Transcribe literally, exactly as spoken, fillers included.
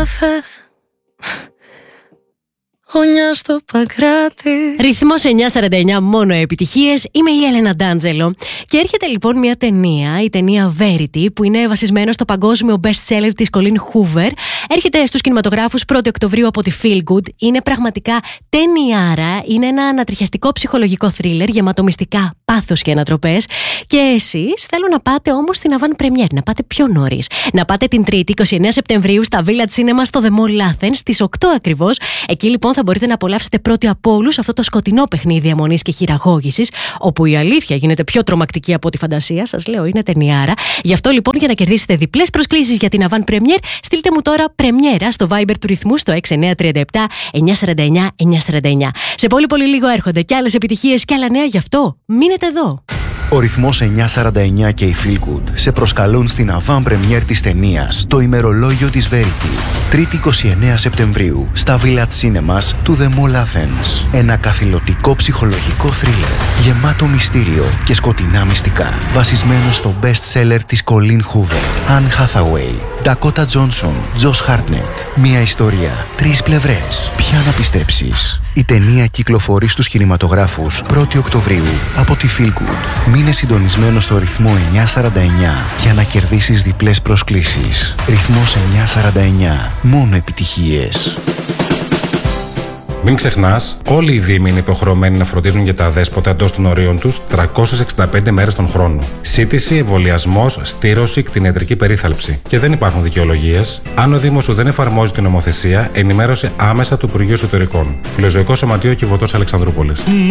θες. Γωνιά στο Παγκράτη. Ρυθμός εννιακόσια σαράντα εννιά, μόνο επιτυχίες. Είμαι η Έλενα Ντάντζελο. Και έρχεται λοιπόν μια ταινία, η ταινία Verity, που είναι βασισμένο στο παγκόσμιο best seller της Colleen Hoover. Έρχεται στους κινηματογράφους πρώτη Οκτωβρίου από τη Feel Good. Είναι πραγματικά ταινιάρα. Είναι ένα ανατριχιαστικό ψυχολογικό θρίλερ γεμάτο μυστικά, πάθος και ανατροπές. Και εσείς θέλω να πάτε όμως στην avant premiere, να πάτε πιο νωρίς. Να πάτε την Τρίτη, είκοσι εννέα Σεπτεμβρίου, στα Village Cinema στο The Mall Athens, στις οκτώ ακριβώς. Εκεί λοιπόν θα μπορείτε να απολαύσετε πρώτοι από όλους αυτό το σκοτεινό παιχνίδι διαμονής και χειραγώγησης, όπου η αλήθεια γίνεται πιο τρομακτική από τη φαντασία. Σας λέω, είναι ταινιάρα. Γι' αυτό λοιπόν, για να κερδίσετε διπλές προσκλήσεις για την avant premiere, στείλτε μου τώρα πρεμιέρα στο Viber του ρυθμού στο έξι εννιά τρία επτά εννιακόσια σαράντα εννιά εννιακόσια σαράντα εννιά. Σε πολύ πολύ λίγο έρχονται κι άλλες επιτυχίες και άλλα νέα, γι' αυτό μείνετε εδώ. Ο ρυθμός εννιακόσια σαράντα εννιά και η Feel Good σε προσκαλούν στην avant premiere της ταινίας Το ημερολόγιο της Verity. Τρίτη είκοσι εννέα Σεπτεμβρίου στα Village Cinemas του The Mall Athens. Ένα καθηλωτικό ψυχολογικό θρίλερ γεμάτο μυστήριο και σκοτεινά μυστικά. Βασισμένο στο best seller της Colleen Hoover, Anne Hathaway, Dakota Johnson, Josh Hartnett. Μια ιστορία, τρεις πλευρές. Ποια να πιστέψεις? Η ταινία κυκλοφορεί στους κινηματογράφους πρώτη Οκτωβρίου από τη Feel Good. Μείνε συντονισμένο στο ρυθμό εννιακόσια σαράντα εννιά για να κερδίσεις διπλές προσκλήσεις. Ρυθμός εννιακόσια σαράντα εννιά. Μόνο επιτυχίες. Μην ξεχνάς, όλοι οι δήμοι είναι υποχρεωμένοι να φροντίζουν για τα αδέσποτα εντός των ορίων τους τριακόσιες εξήντα πέντε μέρες τον χρόνο. Σύντηση, εμβολιασμός, στήρωση, κτηνιατρική περίθαλψη. Και δεν υπάρχουν δικαιολογίες. Αν ο Δήμος σου δεν εφαρμόζει την νομοθεσία, ενημέρωσε άμεσα το Υπουργείο Εσωτερικών. Φιλοζωικό Σωματείο Κιβωτός Αλεξανδρούπολης.